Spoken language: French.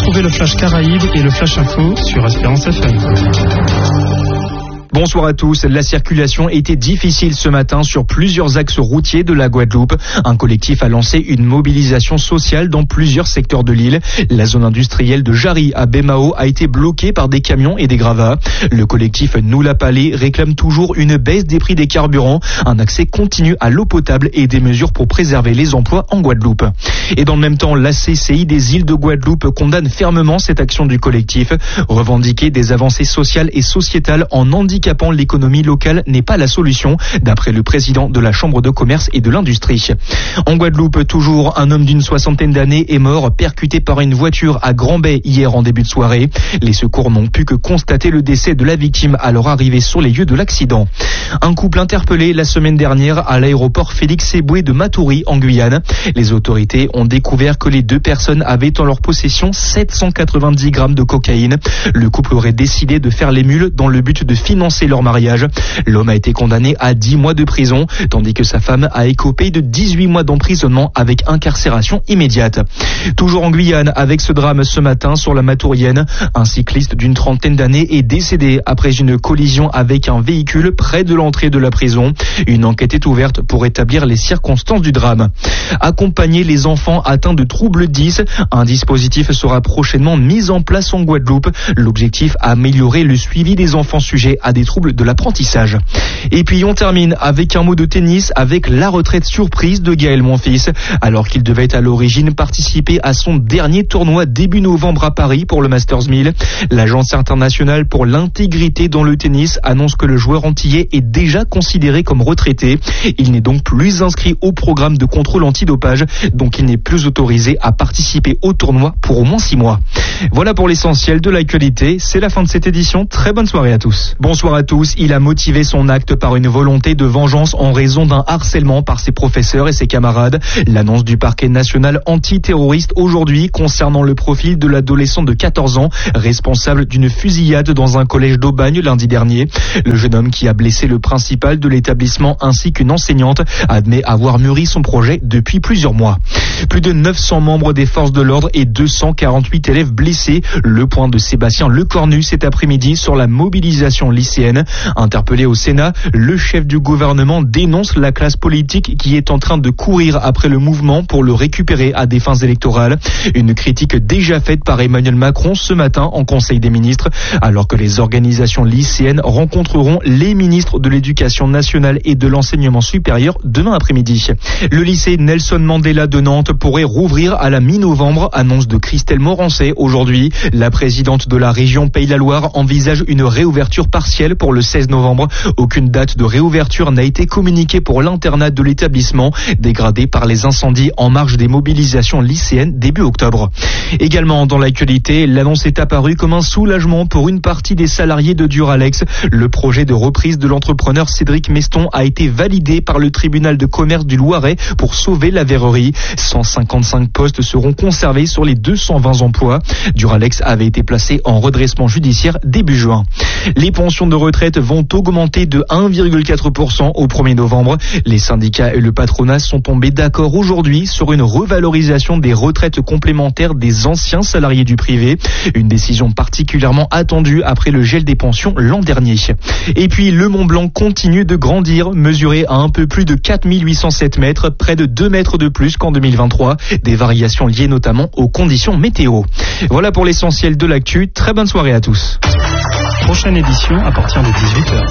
Retrouvez le Flash Caraïbes et le Flash Info sur Espérance FM. Bonsoir à tous. La circulation était difficile ce matin sur plusieurs axes routiers de la Guadeloupe. Un collectif a lancé une mobilisation sociale dans plusieurs secteurs de l'île. La zone industrielle de Jarry à Baie-Mahault a été bloquée par des camions et des gravats. Le collectif Nous la Palais réclame toujours une baisse des prix des carburants, un accès continu à l'eau potable et des mesures pour préserver les emplois en Guadeloupe. Et dans le même temps, la CCI des îles de Guadeloupe condamne fermement cette action du collectif. Revendiquer des avancées sociales et sociétales en handicapant l'économie locale n'est pas la solution, d'après le président de la Chambre de commerce et de l'industrie. En Guadeloupe, toujours, un homme d'une 60aine d'années est mort percuté par une voiture à Grand-Bay hier en début de soirée. Les secours n'ont pu que constater le décès de la victime à leur arrivée sur les lieux de l'accident. Un couple interpellé la semaine dernière à l'aéroport Félix Éboué de Matoury en Guyane. Les autorités ont découvert que les deux personnes avaient en leur possession 790 grammes de cocaïne. Le couple aurait décidé de faire les mules dans le but de financer leur mariage. L'homme a été condamné à 10 mois de prison, tandis que sa femme a écopé de 18 mois d'emprisonnement avec incarcération immédiate. Toujours en Guyane, avec ce drame ce matin sur la Matourienne, un cycliste d'une 30aine d'années est décédé après une collision avec un véhicule près de l'entrée de la prison. Une enquête est ouverte pour établir les circonstances du drame. Accompagner les enfants atteints de troubles 10, un dispositif sera prochainement mis en place en Guadeloupe. L'objectif, améliorer le suivi des enfants sujets à des troubles de l'apprentissage. Et puis on termine avec un mot de tennis, avec la retraite surprise de Gaël Monfils. Alors qu'il devait à l'origine participer à son dernier tournoi début novembre à Paris pour le Masters 1000, l'Agence internationale pour l'intégrité dans le tennis annonce que le joueur antillais est déjà considéré comme retraité. Il n'est donc plus inscrit au programme de contrôle antidopage, donc il n'est plus autorisé à participer au tournoi pour au moins 6 mois. Voilà pour l'essentiel de l'actualité. C'est la fin de cette édition. Très bonne soirée à tous. Bonsoir à tous. Il a motivé son acte par une volonté de vengeance en raison d'un harcèlement par ses professeurs et ses camarades. L'annonce du parquet national antiterroriste aujourd'hui concernant le profil de l'adolescent de 14 ans responsable d'une fusillade dans un collège d'Aubagne lundi dernier. Le jeune homme qui a blessé le principal de l'établissement ainsi qu'une enseignante admet avoir mûri son projet depuis plusieurs mois. Plus de 900 membres des forces de l'ordre et 248 élèves blessés. Le point de Sébastien Lecornu cet après-midi sur la mobilisation lycéenne. Interpellé au Sénat, le chef du gouvernement dénonce la classe politique qui est en train de courir après le mouvement pour le récupérer à des fins électorales. Une critique déjà faite par Emmanuel Macron ce matin en Conseil des ministres, alors que les organisations lycéennes rencontreront les ministres de l'Éducation nationale et de l'enseignement supérieur demain après-midi. Le lycée Nelson Mandela de Nantes pourrait rouvrir à la mi-novembre, annonce de Christelle Morancet aujourd'hui. La présidente de la région Pays de la Loire envisage une réouverture partielle pour le 16 novembre. Aucune date de réouverture n'a été communiquée pour l'internat de l'établissement, dégradé par les incendies en marge des mobilisations lycéennes début octobre. Également dans l'actualité, l'annonce est apparue comme un soulagement pour une partie des salariés de Duralex. Le projet de reprise de l'entrepreneur Cédric Meston a été validé par le tribunal de commerce du Loiret pour sauver la verrerie. 155 postes seront conservés sur les 220 emplois. Duralex avait été placé en redressement judiciaire début juin. Les pensions de retraite vont augmenter de 1,4% au 1er novembre. Les syndicats et le patronat sont tombés d'accord aujourd'hui sur une revalorisation des retraites complémentaires des anciens salariés du privé. Une décision particulièrement attendue après le gel des pensions l'an dernier. Et puis le Mont Blanc continue de grandir, mesuré à un peu plus de 4807 mètres, près de 2 mètres de plus qu'en 2023. Des variations liées notamment aux conditions météo. Voilà pour l'essentiel de l'actu. Très bonne soirée à tous. Prochaine édition à partir de 18h.